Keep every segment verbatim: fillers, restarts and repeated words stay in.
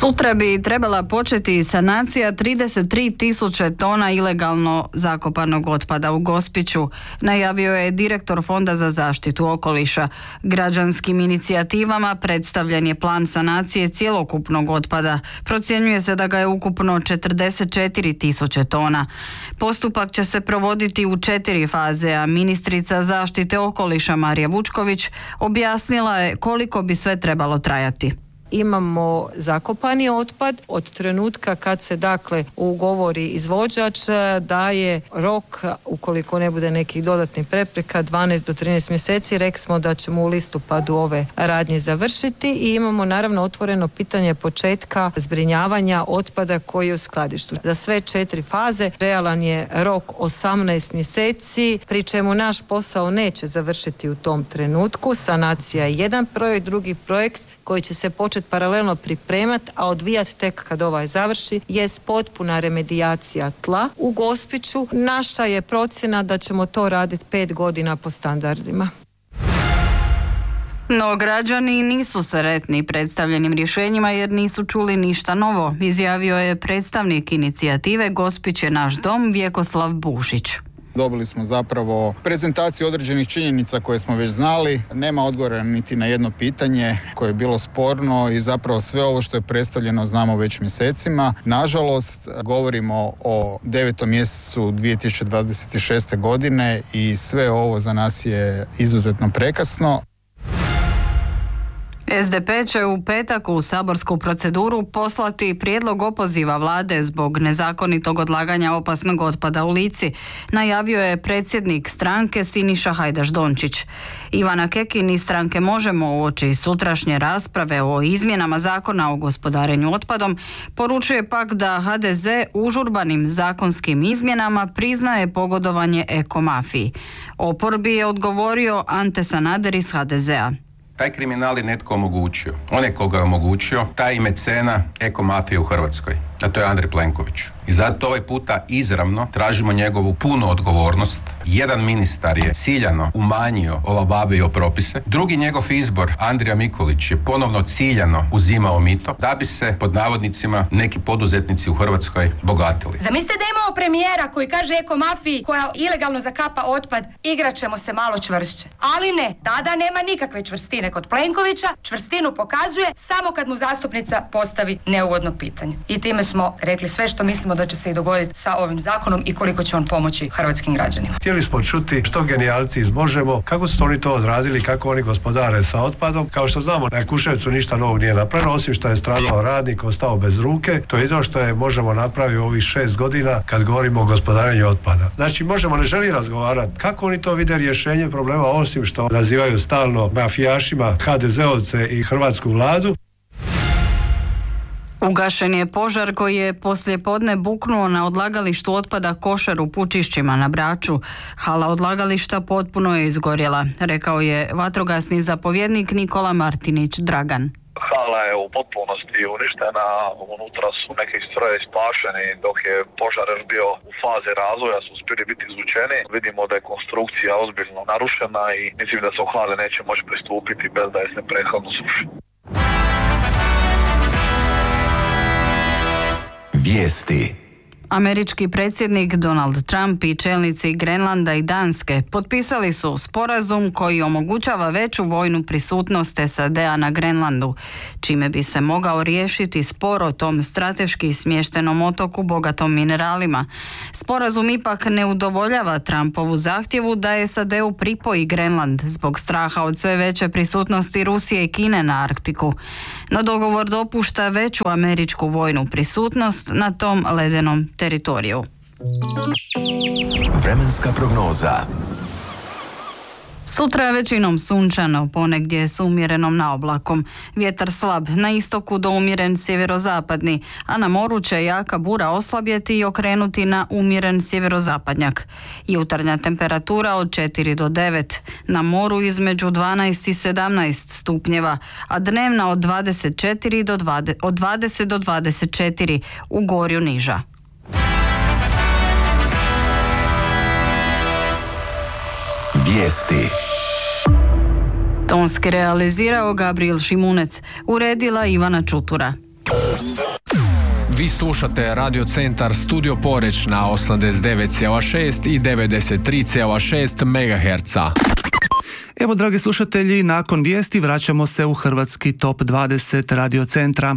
Sutra bi trebala početi sanacija trideset tri tisuće tona ilegalno zakopanog otpada u Gospiću, najavio je direktor Fonda za zaštitu okoliša. Građanskim inicijativama predstavljen je plan sanacije cjelokupnog otpada. Procjenjuje se da ga je ukupno četrdeset četiri tisuće tona. Postupak će se provoditi u četiri faze, a ministrica zaštite okoliša Marija Vučković objasnila je koliko bi sve trebalo trajati. Imamo zakopani otpad od trenutka kad se dakle ugovori izvođač, daje rok, ukoliko ne bude nekih dodatnih prepreka, dvanaest do trinaest mjeseci. Rekli smo da ćemo u listopadu ove radnje završiti i imamo naravno otvoreno pitanje početka zbrinjavanja otpada koji je u skladištu. Za sve četiri faze realan je rok osamnaest mjeseci, pri čemu naš posao neće završiti u tom trenutku. Sanacija je jedan projekt, drugi projekt koji će se početi paralelno pripremati, a odvijati tek kad ovaj završi, jest potpuna remedijacija tla u Gospiću. Naša je procjena da ćemo to raditi pet godina po standardima. No građani nisu sretni predstavljenim rješenjima jer nisu čuli ništa novo, izjavio je predstavnik inicijative Gospić je naš dom Vjekoslav Bušić. Dobili smo zapravo prezentaciju određenih činjenica koje smo već znali. Nema odgovora niti na jedno pitanje koje je bilo sporno i zapravo sve ovo što je predstavljeno znamo već mjesecima. Nažalost, govorimo o devetom mjesecu dvije tisuće dvadeset šeste. godine i sve ovo za nas je izuzetno prekasno. S D P će u petak u saborsku proceduru poslati prijedlog opoziva vlade zbog nezakonitog odlaganja opasnog otpada u Lici, najavio je predsjednik stranke Siniša Hajdaš Dončić. Ivana Kekin iz stranke Možemo uoči sutrašnje rasprave o izmjenama zakona o gospodarenju otpadom poručuje pak da H D Z užurbanim zakonskim izmjenama priznaje pogodovanje ekomafiji. Oporbi je odgovorio Ante Sanader iz H D Z-a. Taj kriminal je netko omogućio. On je koga je omogućio, taj mecena ekomafije u Hrvatskoj. A to je Andrej Plenković. I zato ovaj puta izravno tražimo njegovu punu odgovornost. Jedan ministar je ciljano umanjio, olabavio propise. Drugi njegov izbor, Andrija Mikulić, je ponovno ciljano uzimao mito da bi se, pod navodnicima, neki poduzetnici u Hrvatskoj bogatili. Zamislite da imamo premijera koji kaže ekomafiji koja ilegalno zakapa otpad, igrat ćemo se malo čvršće. Ali ne, tada nema nikakve čvrstine kod Plenkovića. Čvrstinu pokazuje samo kad mu zastupnica postavi neugodno pitanje. I time smo rekli sve što mislimo da će se i dogoditi sa ovim zakonom i koliko će on pomoći hrvatskim građanima. Htjeli smo čuti što genijalci iz Možemo, kako su oni to odrazili, kako oni gospodare sa otpadom. Kao što znamo, na Jakuševcu ništa novog nije napravljeno, osim što je stradao radnik, ostao bez ruke. To je jedno što je Možemo napravio ovih šest godina kad govorimo o gospodarenju otpada. Znači, Možemo ne želi razgovarati kako oni to vide rješenje problema, osim što nazivaju stalno mafijašima H D Z-ovce i hrvatsku vladu. Ugašen je požar koji je poslijepodne buknuo na odlagalištu otpada Košar u Pučišćima na Braču. Hala odlagališta potpuno je izgorjela, rekao je vatrogasni zapovjednik Nikola Martinić Dragan. Hala je u potpunosti uništena, unutra su neki strojevi spašeni, dok je požar još bio u fazi razvoja, su uspjeli biti izvučeni. Vidimo da je konstrukcija ozbiljno narušena i mislim da se u hale neće moći pristupiti bez da je se prethodno suši. Vijesti. Američki predsjednik Donald Trump i čelnici Grenlanda i Danske potpisali su sporazum koji omogućava veću vojnu prisutnost S A D-a na Grenlandu, čime bi se mogao riješiti spor o tom strateški smještenom otoku bogatom mineralima. Sporazum ipak ne udovoljava Trumpovu zahtjevu da S A D-u pripoji Grenland zbog straha od sve veće prisutnosti Rusije i Kine na Arktiku. No dogovor dopušta veću američku vojnu prisutnost na tom ledenom teritoriju. Vremenska prognoza. Sutra je većinom sunčano, ponegdje s umjerenom naoblakom. Vjetar slab, na istoku do umjeren sjeverozapadni, a na moru će jaka bura oslabjeti i okrenuti na umjeren sjeverozapadnjak. Jutarnja temperatura od četiri do devet, na moru između dvanaest i sedamnaest stupnjeva, a dnevna od dvadeset četiri do dvadeset, od dvadeset do dvadeset četiri, u Gorju niža. Vijesti. Tonski realizirao Gabriel Šimunec, uredila Ivana Čutura. Vi slušate Radio Centar Studio Poreć na osamdeset devet zarez šest i devedeset tri zarez šest megaherca. Evo, dragi slušatelji, nakon vijesti vraćamo se u hrvatski top dvadeset Radio Centra.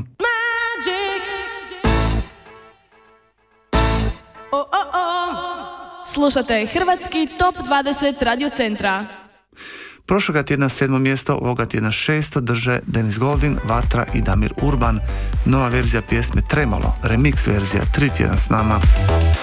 Slušate hrvatski top dvadeset Radio Centra. Prošloga tjedna sedmo mjesto, ovoga tjedna šesto drže Denis Goldin, Vatra i Damir Urban. Nova verzija pjesme Tremolo, remix verzija tri tjedna s nama.